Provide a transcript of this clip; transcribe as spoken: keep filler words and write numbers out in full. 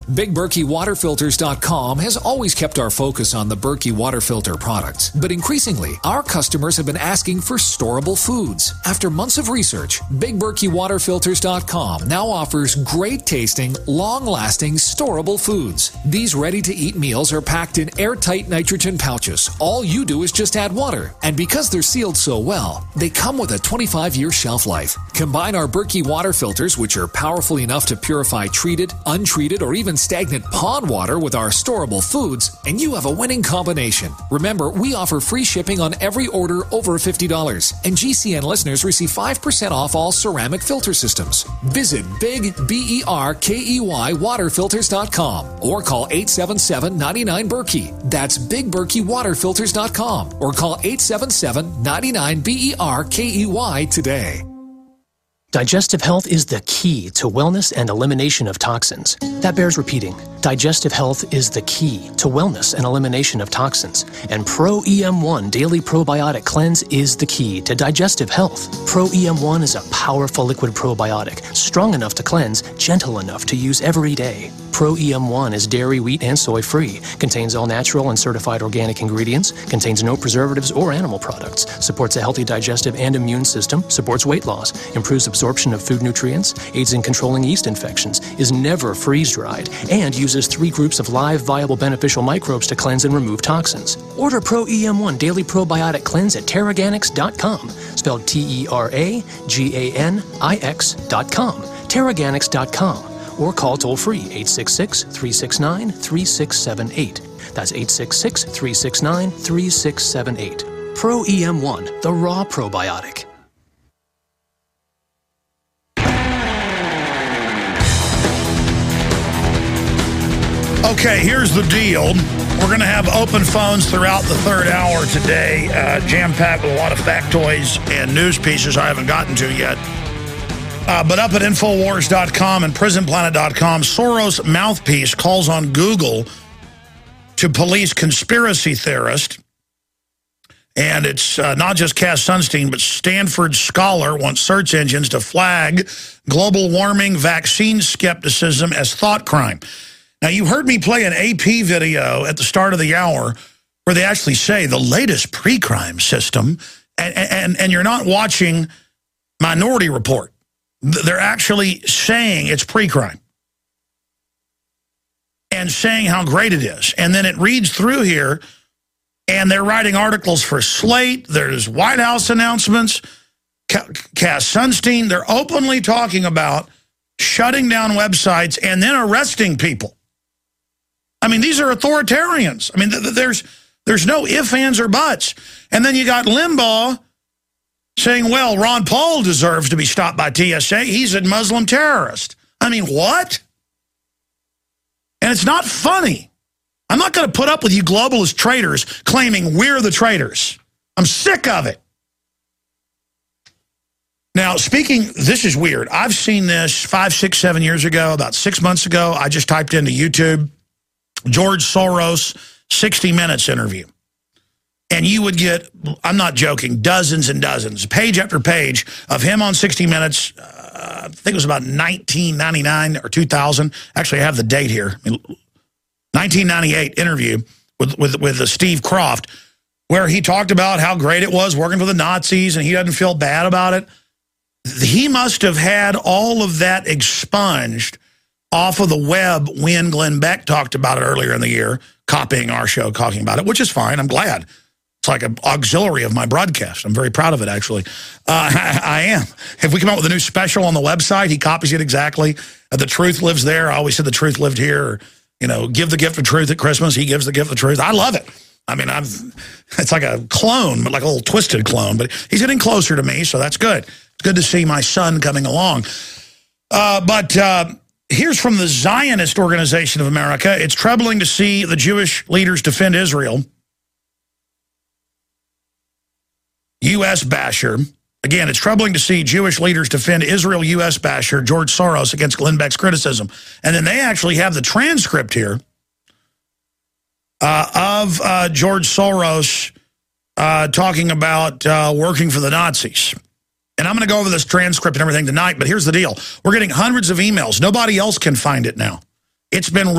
Big Berkey Water Filters dot com has always kept our focus on the Berkey water filter products, but increasingly, our customers have been asking for storable foods. After months of research, Big Berkey Water Filters dot com now offers great-tasting, long-lasting, storable foods. These ready-to-eat meals are packed in airtight nitrogen pouches. All you do is just add water, and because they're sealed so well, they come with a twenty-five year shelf life. Combine our Berkey water filters, which are powerful enough to purify treated, untreated, or even stagnant pond water with our storable foods, and you have a winning combination. Remember, we offer free shipping on every order over fifty dollars, and G C N listeners receive five percent off all ceramic filter systems. Visit Big B E R K E Y Water Filters dot com or call eight seven seven, nine nine, Berkey. That's Big Berkey Water Filters dot com or call eight seven seven, nine nine, B E R K E Y today. Digestive health is the key to wellness and elimination of toxins. That bears repeating. Digestive health is the key to wellness and elimination of toxins. And Pro E M one Daily Probiotic Cleanse is the key to digestive health. Pro E M one is a powerful liquid probiotic, strong enough to cleanse, gentle enough to use every day. Pro E M one is dairy, wheat, and soy-free, contains all natural and certified organic ingredients, contains no preservatives or animal products, supports a healthy digestive and immune system, supports weight loss, improves absorption of food nutrients, aids in controlling yeast infections, is never freeze-dried, and uses three groups of live, viable, beneficial microbes to cleanse and remove toxins. Order Pro E M one Daily Probiotic Cleanse at Teraganix dot com, spelled T E R A G A N I X dot com, Teraganix dot com. Or call toll-free eight six six, three six nine, three six seven eight. That's eight six six, three six nine, three six seven eight. Pro E M one, the raw probiotic. Okay, here's the deal. We're going to have open phones throughout the third hour today, uh, jam-packed with a lot of factoids and news pieces I haven't gotten to yet. Uh, but up at Infowars dot com and Prison Planet dot com, Soros mouthpiece calls on Google to police conspiracy theorists. And it's uh, not just Cass Sunstein, but Stanford scholar wants search engines to flag global warming vaccine skepticism as thought crime. Now, you heard me play an A P video at the start of the hour where they actually say the latest pre-crime system, and, and, and you're not watching Minority Report. They're actually saying it's pre-crime and saying how great it is. And then it reads through here, and they're writing articles for Slate. There's White House announcements. Cass Sunstein, they're openly talking about shutting down websites and then arresting people. I mean, these are authoritarians. I mean, th- th- there's there's no ifs, ands, or buts. And then you got Limbaugh saying, well, Ron Paul deserves to be stopped by T S A. He's a Muslim terrorist. I mean, what? And it's not funny. I'm not going to put up with you globalist traitors claiming we're the traitors. I'm sick of it. Now, speaking, this is weird. I've seen this five, six, seven years ago, about six months ago. I just typed into YouTube, George Soros sixty minutes interview. And you would get, I'm not joking, dozens and dozens, page after page of him on sixty minutes. Uh, I think it was about nineteen ninety-nine or two thousand. Actually, I have the date here. nineteen ninety-eight interview with, with, with Steve Kroft, where he talked about how great it was working for the Nazis and he doesn't feel bad about it. He must have had all of that expunged off of the web when Glenn Beck talked about it earlier in the year, copying our show, talking about it, which is fine. I'm glad. It's like an auxiliary of my broadcast. I'm very proud of it, actually. Uh, I, I am. If we come out with a new special on the website, he copies it exactly. Uh, the truth lives there. I always said the truth lived here. Or, you know, give the gift of truth at Christmas. He gives the gift of truth. I love it. I mean, I've, it's like a clone, but like a little twisted clone. But he's getting closer to me, so that's good. It's good to see my son coming along. Uh, but uh, here's from the Zionist Organization of America. It's troubling to see the Jewish leaders defend Israel. U S basher. Again, it's troubling to see Jewish leaders defend Israel U S basher George Soros against Glenn Beck's criticism. And then they actually have the transcript here uh, of uh, George Soros uh, talking about uh, working for the Nazis. And I'm going to go over this transcript and everything tonight, but here's the deal. We're getting hundreds of emails. Nobody else can find it now. It's been